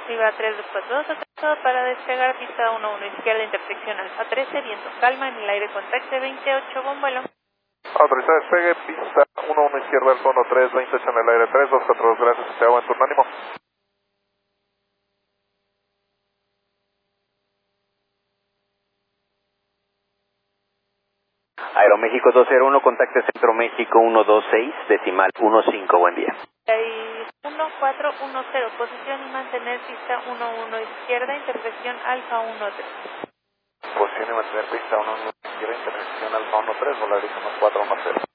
Viva 342, autorizado para despegar pista 11 izquierda, intersección Alfa 13, viento calma, en el aire con taxi 28, buen vuelo. Autorizado despegue, pista 11 izquierda, Alfa 13, 28 en el aire 3242, gracias, Santiago, en turno, ánimo. Aeroméxico 201, contacte Centro México 126, decimal 15, buen día. 1410, posición y mantener pista 11 izquierda, intersección Alfa 13. Posición y mantener pista 11 izquierda, intersección Alfa 13, volaris 1410.